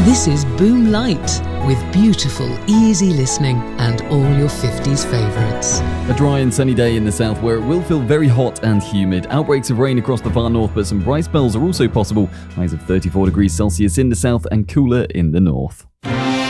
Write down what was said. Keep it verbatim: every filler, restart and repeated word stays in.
This is Boom Light, with beautiful, easy listening and all your fifties favourites. A dry and sunny day in the south where it will feel very hot and humid. Outbreaks of rain across the far north, but some bright spells are also possible. Highs of thirty-four degrees Celsius in the south and cooler in the north.